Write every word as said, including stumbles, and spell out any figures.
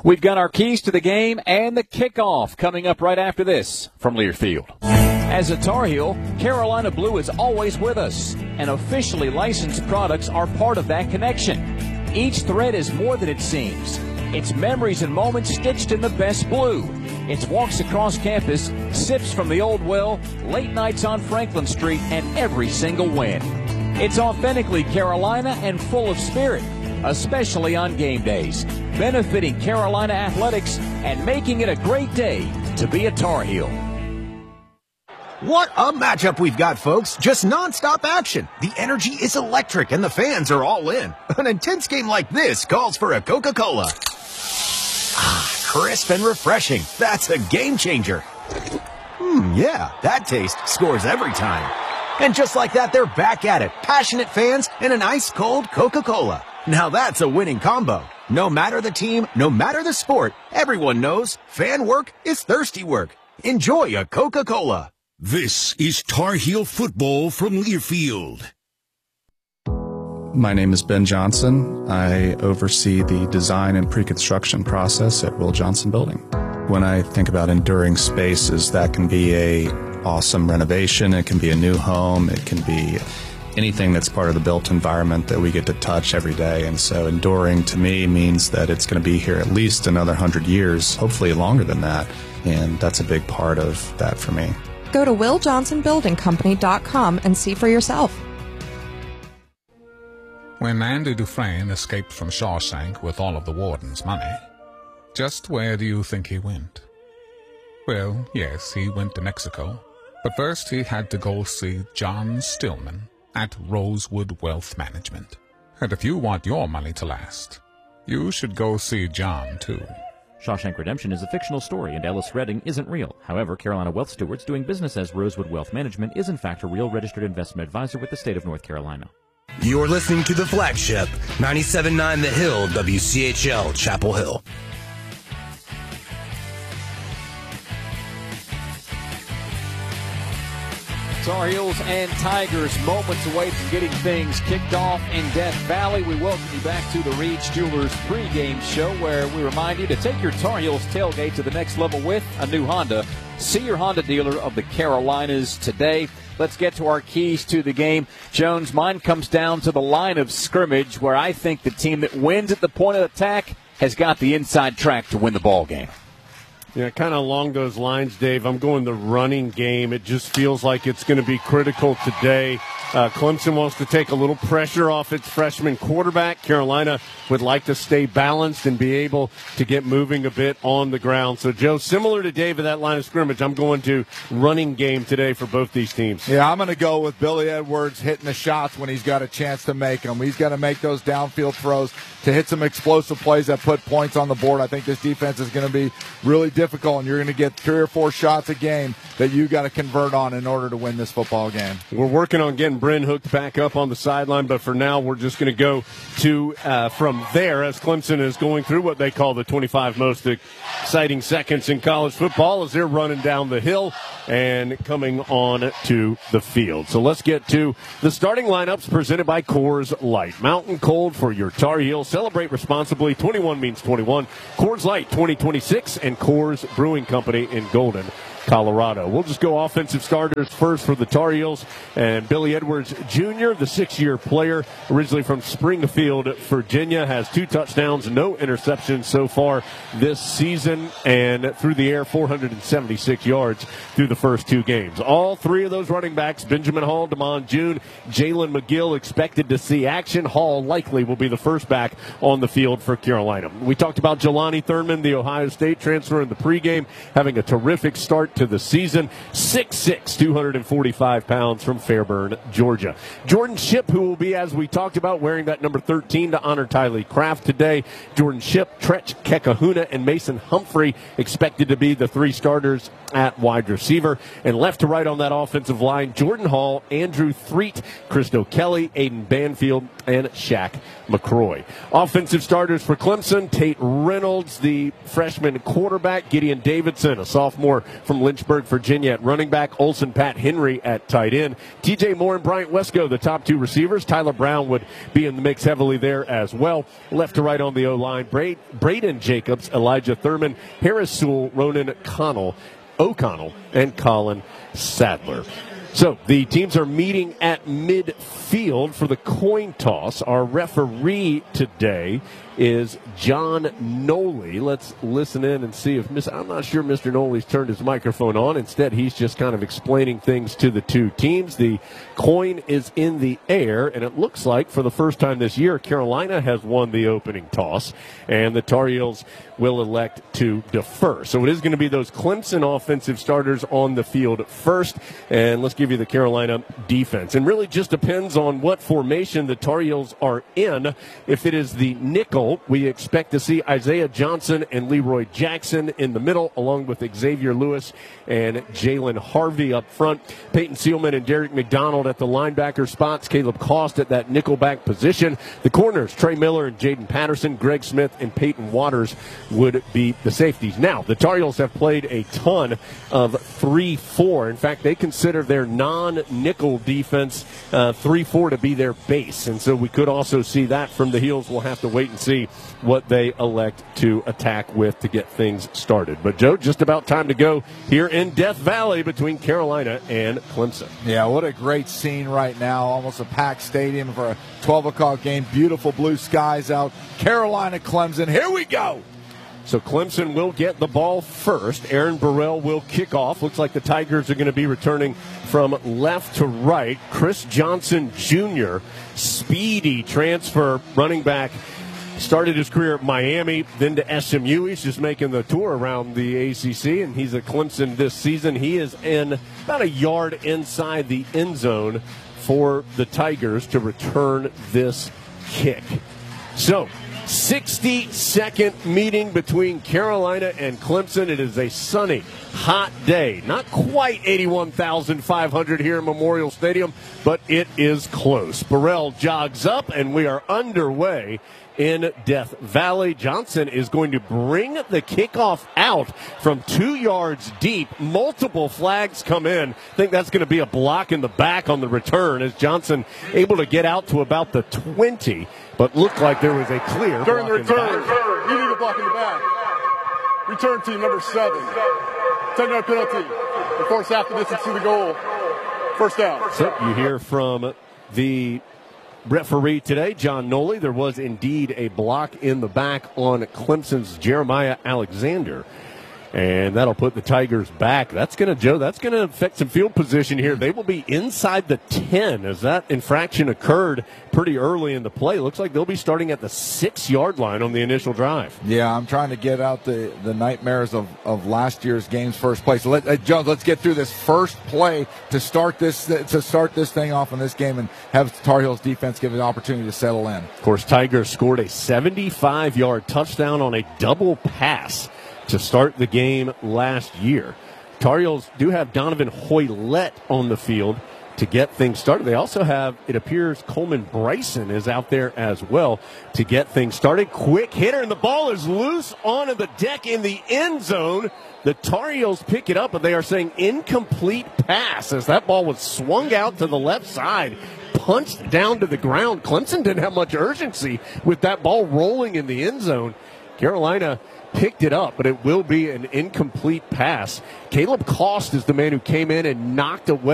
We've got our keys to the game and the kickoff coming up right after this from Learfield. As a Tar Heel, Carolina Blue is always with us, and officially licensed products are part of that connection. Each thread is more than it seems. It's memories and moments stitched in the best blue. It's walks across campus, sips from the old well, late nights on Franklin Street, and every single win. It's authentically Carolina and full of spirit, especially on game days, benefiting Carolina athletics and making it a great day to be a Tar Heel. What a matchup we've got, folks. Just nonstop action. The energy is electric and the fans are all in. An intense game like this calls for a Coca-Cola. Ah, crisp and refreshing. That's a game changer. Hmm, yeah, that taste scores every time. And just like that, they're back at it. Passionate fans and an ice-cold Coca-Cola. Now that's a winning combo. No matter the team, no matter the sport, everyone knows fan work is thirsty work. Enjoy a Coca-Cola. This is Tar Heel football from Learfield. My name is Ben Johnson. I oversee the design and pre-construction process at Will Johnson Building. When I think about enduring spaces, that can be a awesome renovation, it can be a new home, it can be anything that's part of the built environment that we get to touch every day. And so enduring to me means that it's going to be here at least another hundred years, hopefully longer than that. And that's a big part of that for me. Go to will johnson building company dot com and see for yourself. When Andy Dufresne escaped from Shawshank with all of the warden's money, just where do you think he went? Well, yes, he went to Mexico, but first he had to go see John Stillman at Rosewood Wealth Management. And if you want your money to last, you should go see John, too. Shawshank Redemption is a fictional story, and Ellis Redding isn't real. However, Carolina Wealth Stewards doing business as Rosewood Wealth Management is in fact a real registered investment advisor with the state of North Carolina. You're listening to The Flagship, ninety-seven point nine The Hill, W C H L, Chapel Hill. Tar Heels and Tigers moments away from getting things kicked off in Death Valley. We welcome you back to the Reed's Jewelers pregame show, where we remind you to take your Tar Heels tailgate to the next level with a new Honda. See your Honda dealer of the Carolinas today. Let's get to our keys to the game. Jones, mine comes down to the line of scrimmage, where I think the team that wins at the point of attack has got the inside track to win the ball game. Yeah, kind of along those lines, Dave. I'm going the running game. It just feels like it's going to be critical today. Uh, Clemson wants to take a little pressure off its freshman quarterback. Carolina would like to stay balanced and be able to get moving a bit on the ground. So, Joe, similar to Dave at that line of scrimmage, I'm going to running game today for both these teams. Yeah, I'm going to go with Billy Edwards hitting the shots when he's got a chance to make them. He's got to make those downfield throws to hit some explosive plays that put points on the board. I think this defense is going to be really difficult, and you're going to get three or four shots a game that you got to convert on in order to win this football game. We're working on getting Bryn hooked back up on the sideline, but for now we're just going to go to uh, from there as Clemson is going through what they call the twenty-five most exciting seconds in college football as they're running down the hill and coming on to the field. So let's get to the starting lineups presented by Coors Light. Mountain Cold for your Tar Heels. Celebrate responsibly. twenty-one means twenty-one. Coors Light twenty twenty-six and Coors Brewing Company in Golden, Colorado. We'll just go offensive starters first for the Tar Heels. And Billy Edwards Junior, the six-year player, originally from Springfield, Virginia, has two touchdowns, no interceptions so far this season, and through the air, four hundred seventy-six yards through the first two games. All three of those running backs, Benjamin Hall, Damon June, Jalen McGill, expected to see action. Hall likely will be the first back on the field for Carolina. We talked about Jelani Thurman, the Ohio State transfer, in the pregame, having a terrific start to the season. six six, two hundred forty-five pounds from Fairburn, Georgia. Jordan Shipp, who will be, as we talked about, wearing that number thirteen to honor Tylee Kraft today. Jordan Shipp, Tretch Kekahuna, and Mason Humphrey expected to be the three starters at wide receiver. And left to right on that offensive line, Jordan Hall, Andrew Threet, Christo Kelly, Aiden Banfield, and Shaq McCroy. Offensive starters for Clemson, Tate Reynolds, the freshman quarterback, Gideon Davidson, a sophomore from Lynchburg, Virginia at running back, Olson Pat Henry at tight end, T J Moore and Bryant Wesco, the top two receivers. Tyler Brown would be in the mix heavily there as well. Left to right on the O-line, Bra- Braden Jacobs, Elijah Thurman, Harris Sewell, Ronan Connell, O'Connell, and Colin Sadler. So the teams are meeting at midfield for the coin toss. Our referee today is John Noley. Let's listen in and see if Miss I'm not sure Mister Noley's turned his microphone on. Instead, he's just kind of explaining things to the two teams. The coin is in the air, and it looks like for the first time this year, Carolina has won the opening toss, and the Tar Heels will elect to defer. So it is going to be those Clemson offensive starters on the field first, and let's give you the Carolina defense. And really just depends on what formation the Tar Heels are in. If it is the nickel, we expect to see Isaiah Johnson and Leroy Jackson in the middle, along with Xavier Lewis and Jalen Harvey up front. Peyton Seelman and Derek McDonald at the linebacker spots. Caleb Cost at that nickelback position. The corners, Trey Miller and Jaden Patterson. Greg Smith and Peyton Waters would be the safeties. Now, the Tar Heels have played a ton of three four. In fact, they consider their non-nickel defense uh, three four to be their base. And so we could also see that from the Heels. We'll have to wait and see what they elect to attack with to get things started. But, Joe, just about time to go here in Death Valley between Carolina and Clemson. Yeah, what a great scene right now. Almost a packed stadium for a twelve o'clock game. Beautiful blue skies out. Carolina, Clemson. Here we go. So Clemson will get the ball first. Aaron Burrell will kick off. Looks like the Tigers are going to be returning from left to right. Chris Johnson Junior, speedy transfer running back. Started his career at Miami, then to S M U. He's just making the tour around the A C C, and he's at Clemson this season. He is in about a yard inside the end zone for the Tigers to return this kick. So, sixty-second meeting between Carolina and Clemson. It is a sunny, hot day. Not quite eighty-one thousand five hundred here in Memorial Stadium, but it is close. Burrell jogs up, and we are underway in Death Valley. Johnson is going to bring the kickoff out from two yards deep. Multiple flags come in. I think that's going to be a block in the back on the return as Johnson able to get out to about the twenty, but looked like there was a clear during the return. The you need a block in the back. Return team number seven. ten-yard penalty. The force half the distance to the goal. First down. So you hear from the referee today, John Noley. There was indeed a block in the back on Clemson's Jeremiah Alexander, and that'll put the Tigers back. That's going to, Joe, that's going to affect some field position here. They will be inside the ten as that infraction occurred pretty early in the play. Looks like they'll be starting at the six-yard line on the initial drive. Yeah, I'm trying to get out the, the nightmares of, of last year's game's first play. So, let, uh, Jones, let's get through this first play to start this to start this thing off in this game and have Tar Heels defense give an opportunity to settle in. Of course, Tigers scored a seventy-five-yard touchdown on a double pass to start the game last year. Tar Heels do have Donovan Hoylett on the field to get things started. They also have, it appears, Coleman Bryson is out there as well to get things started. Quick hitter, and the ball is loose onto the deck in the end zone. The Tar Heels pick it up, but they are saying incomplete pass as that ball was swung out to the left side, punched down to the ground. Clemson didn't have much urgency with that ball rolling in the end zone. Carolina picked it up, but it will be an incomplete pass. Caleb Cost is the man who came in and knocked away